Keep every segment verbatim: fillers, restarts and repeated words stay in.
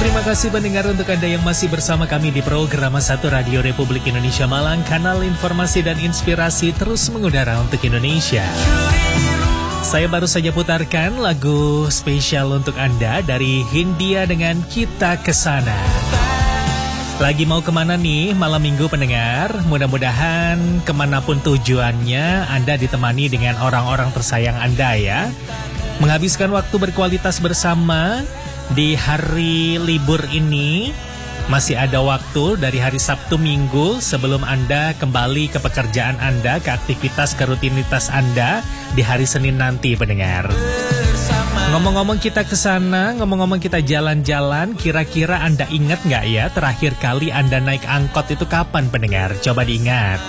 Terima kasih pendengar untuk Anda yang masih bersama kami di program satu Radio Republik Indonesia Malang, kanal informasi dan inspirasi terus mengudara untuk Indonesia. Saya baru saja putarkan lagu spesial untuk Anda dari Hindia dengan Kita Kesana. Lagi mau kemana nih malam minggu pendengar? Mudah-mudahan kemanapun tujuannya Anda ditemani dengan orang-orang tersayang Anda ya. Menghabiskan waktu berkualitas bersama di hari libur ini. Masih ada waktu dari hari Sabtu Minggu sebelum Anda kembali ke pekerjaan Anda, ke aktivitas, ke rutinitas Anda di hari Senin nanti pendengar. Ngomong-ngomong kita kesana, ngomong-ngomong kita jalan-jalan, kira-kira Anda ingat nggak ya terakhir kali Anda naik angkot itu kapan pendengar? Coba diingat.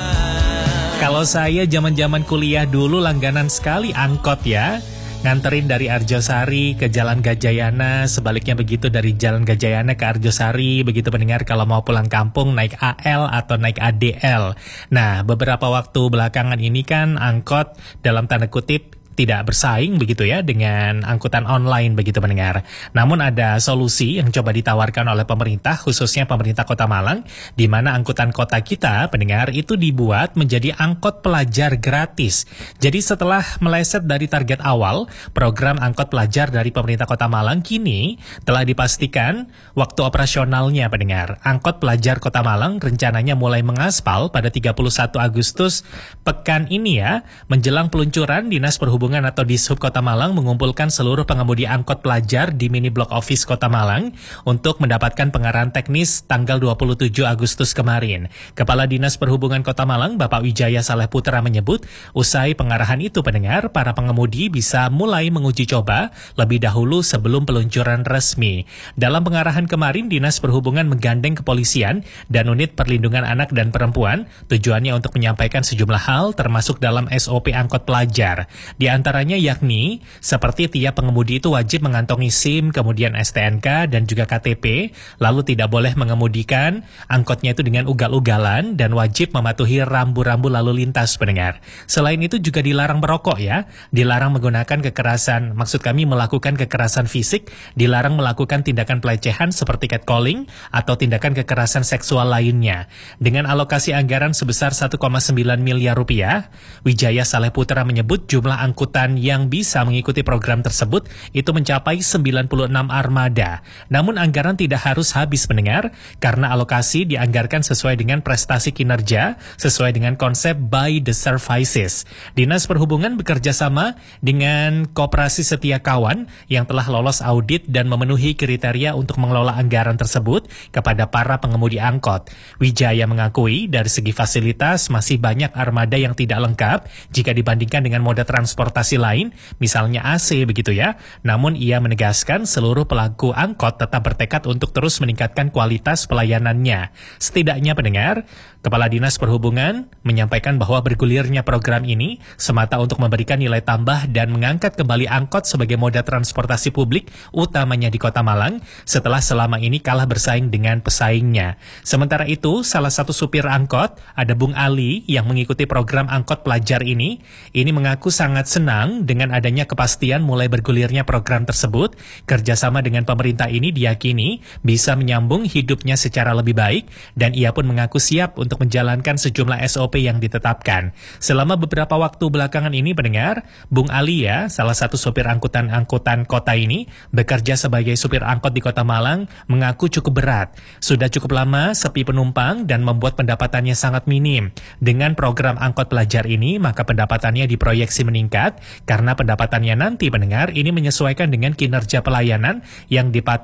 Kalau saya zaman-zaman kuliah dulu langganan sekali angkot ya. Nganterin dari Arjosari ke Jalan Gajayana, sebaliknya begitu dari Jalan Gajayana ke Arjosari, begitu pendengar kalau mau pulang kampung naik A L atau naik A D L. Nah, beberapa waktu belakangan ini kan angkot dalam tanda kutip tidak bersaing begitu ya dengan angkutan online begitu pendengar. Namun ada solusi yang coba ditawarkan oleh pemerintah, khususnya pemerintah Kota Malang, di mana angkutan kota kita pendengar itu dibuat menjadi angkot pelajar gratis. Jadi setelah meleset dari target awal, program angkot pelajar dari pemerintah Kota Malang kini telah dipastikan waktu operasionalnya pendengar. Angkot pelajar Kota Malang rencananya mulai mengaspal pada tiga puluh satu Agustus pekan ini ya, menjelang peluncuran Dinas Perhubungan atau Dishub Kota Malang mengumpulkan seluruh pengemudi angkot pelajar di mini blok office Kota Malang untuk mendapatkan pengarahan teknis tanggal dua puluh tujuh Agustus kemarin. Kepala Dinas Perhubungan Kota Malang, Bapak Wijaya Saleh Putra menyebut, usai pengarahan itu pendengar, para pengemudi bisa mulai menguji coba lebih dahulu sebelum peluncuran resmi. Dalam pengarahan kemarin, Dinas Perhubungan menggandeng kepolisian dan unit perlindungan anak dan perempuan, tujuannya untuk menyampaikan sejumlah hal termasuk dalam S O P angkot pelajar. Di antaranya yakni seperti tiap pengemudi itu wajib mengantongi SIM, kemudian S T N K dan juga K T P, lalu tidak boleh mengemudikan angkotnya itu dengan ugal-ugalan dan wajib mematuhi rambu-rambu lalu lintas pendengar. Selain itu juga dilarang merokok ya, dilarang menggunakan kekerasan, maksud kami melakukan kekerasan fisik, dilarang melakukan tindakan pelecehan seperti catcalling atau tindakan kekerasan seksual lainnya. Dengan alokasi anggaran sebesar satu koma sembilan miliar rupiah, Wijaya Saleh Putra menyebut jumlah angkutan yang bisa mengikuti program tersebut itu mencapai sembilan puluh enam armada. Namun anggaran tidak harus habis pendengar, karena alokasi dianggarkan sesuai dengan prestasi kinerja, sesuai dengan konsep by the services. Dinas Perhubungan bekerja sama dengan Koperasi Setia Kawan yang telah lolos audit dan memenuhi kriteria untuk mengelola anggaran tersebut kepada para pengemudi angkot. Wijaya mengakui dari segi fasilitas masih banyak armada yang tidak lengkap jika dibandingkan dengan moda transportasi lain, misalnya A C begitu ya. Namun ia menegaskan seluruh pelaku angkot tetap bertekad untuk terus meningkatkan kualitas pelayanannya. Setidaknya pendengar, Kepala Dinas Perhubungan menyampaikan bahwa bergulirnya program ini semata untuk memberikan nilai tambah dan mengangkat kembali angkot sebagai moda transportasi publik, utamanya di Kota Malang, setelah selama ini kalah bersaing dengan pesaingnya. Sementara itu, salah satu supir angkot, ada Bung Ali yang mengikuti program angkot pelajar ini, ini mengaku sangat senang dengan adanya kepastian mulai bergulirnya program tersebut. Kerjasama dengan pemerintah ini diyakini bisa menyambung hidupnya secara lebih baik, dan ia pun mengaku siap untuk menjalankan sejumlah S O P yang ditetapkan. Selama beberapa waktu belakangan ini pendengar, Bung Ali ya, salah satu supir angkutan-angkutan kota ini, bekerja sebagai supir angkot di Kota Malang, mengaku cukup berat. Sudah cukup lama sepi penumpang dan membuat pendapatannya sangat minim. Dengan program angkot pelajar ini, maka pendapatannya diproyeksi meningkat, karena pendapatannya nanti pendengar ini menyesuaikan dengan kinerja pelayanan yang dipatok